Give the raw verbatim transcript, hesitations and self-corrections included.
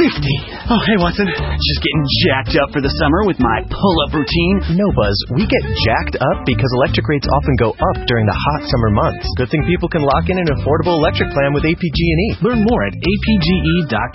fifty. Oh, hey, Watson. Just getting jacked up for the summer with my pull-up routine. No, Buzz. We get jacked up because electric rates often go up during the hot summer months. Good thing people can lock in an affordable electric plan with A P G and E. Learn more at A P G E dot